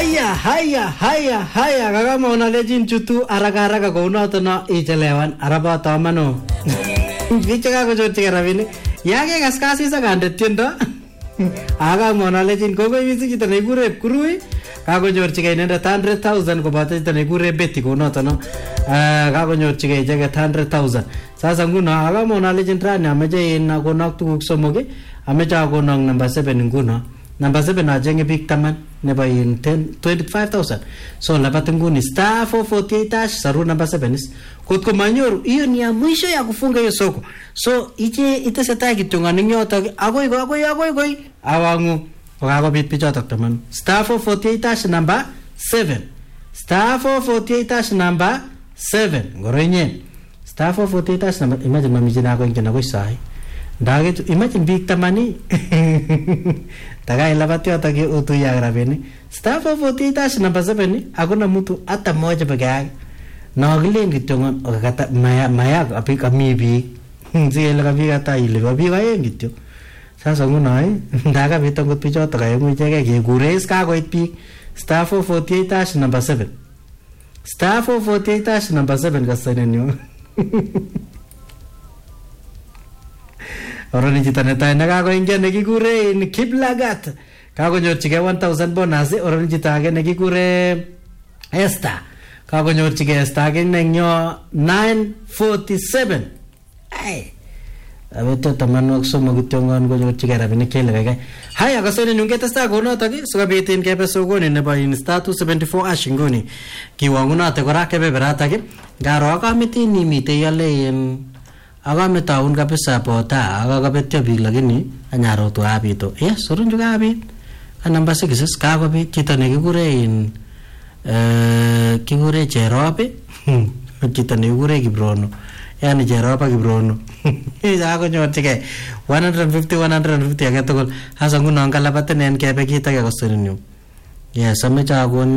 Haya kama unalejin chutu haraka kounoto no ichelewan arabata mano. Bicha kakochorchike rabinik. Yake kaskasi sakande tiendo. Aga monalejin kogo misi chito nekure kurui kakonyorchike inendet 100,000 koboto chito nekure Betty kounoto no. Kakonyorchike icheket 100,000. Sasa nguno aga monalejin rani ameche in akonak tuguk somok ameche akonak number 7 nguno. Number 7 ajenge big taman nebo in 25,000. So labat nguni star 448 saru number 7 is. Kotko manyoru hiyo ni ya mwisho ya kufunga hiyo soko. So itesetai kityo ngani nyoto agoi awangu wakakobit pichotok taman. Star 448 number 7. Star 448 number 7. Ngorenye. Star 448 number imagine mamijina ako ingena ko sai. Dage imagine big tamani. Tagai labat yoto ki utuya rabeni. Star 448 number 7 hakuna mtu hata mmoja peke yake. Na wagile ngityo wakata maya apika mibi. Zile kabika ta ile kabika yengityo. Sasa nguna ndaga bitongo pichoto kayo mwicheke kigures kakoit bik. Star 448 number 7. Star 448 number 7 kasanenyo. Oroni chito netai nekakoingia nekikure in Kiplagat kakonyorchike 1,000 bonus. Oroni chito age nekikure Esther kakonyorchike Esther age nengyo 947. Ay abeto tamanwak somok kityongon konyorchike rabinik kelekeke. Haya kasone nyungetesta konotok sikobitin kebe sokoni nebo Insta 274 ash nguni kiwangunote kora kebeberatak ngaro akamitin imite yale agame taun kabisa pota agakabetyo bik lakini anyarotu abito sorunju kabit namba 6 kakobit chito nekikure in kikure Jerobe chito nekikure Kibrono yani Jeroba Kibrono akonyorchike 150 age tugul hasa nguno ngalabatenen kebe kit age kosoninyu ameche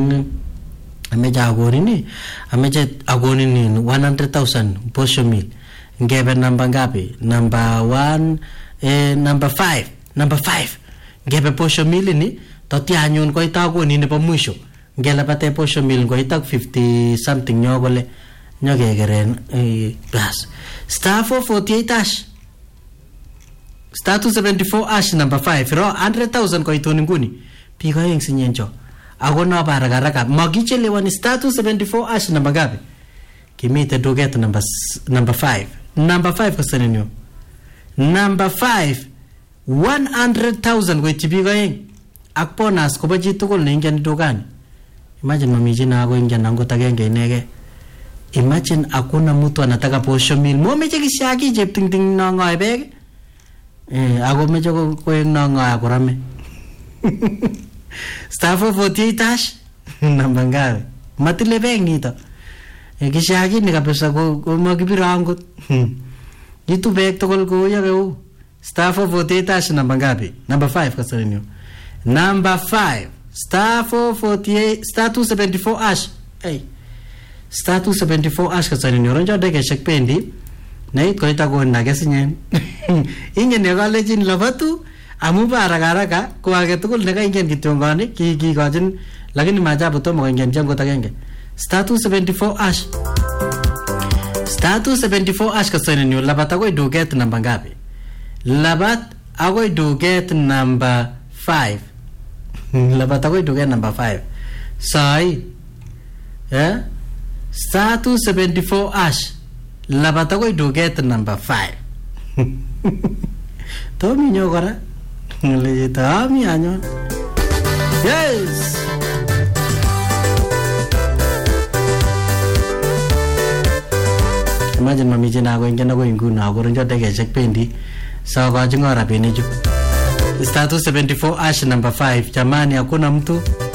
agonini 100,000 posho meal. Ngebe namba ngapi? Number 1 number 5. Number 5. Ngebe posho meal ni toti anyun ko itagoni nebo mwisho. Ngelapate posho meal ko itag 50 something nyogole nyogegeren plus. Star 448 ash. Star 274 ash number 5. Ro 100,000 ko itoni nguni. Piko yung sinyencho. Ako na haraka magichelewan star 274 ash number ngapi? Kimite duget number 5. Number 5 kasaninyo. Number 5 100,000 ko itibiko yung akponas ko ba jitukol na ingyan dugan. Imagine mamijina ako ingyan nango tagenge inege. Imagine akuna mtu anataka posho meal. Mo meche kisiaki jep ting na ngoy beg. Ako meche ko yung na ngoy akurame. Star 448 ash number ngapi? Matile beg nito. Kisiaki ni kabisa ko magibirangot. Itu beg tokol ko ya ko. Star 448 ash number ngapi? Number 5 kasaninyo. Number 5 star 448 star 274 ash. Hey. Star 274 ash kasaninyo. Ronjo deke shakpendi. Nait ko ita ko nagasinyen. Ingen ne galejin labatu amu haraka ko age tokol nega ingen kityongani ki gajin lakini maajabu to mo ingen jango tagenge. Star 274 ash. Star 274 ash kasaninyo labat ako duget number ngapi? Labat ako duget number 5. Labat ako duget number 5. Sai. Star 274 ash. Labat ako duget number 5. Tomi nyo kora. Ngeli tomi anyon. Yes. Imagine mamijina ako ingyan ako inguna ako rin deke shakpendi sa ko jingo rabini ju. Star 274 ash number 5. Jamani hakuna mtu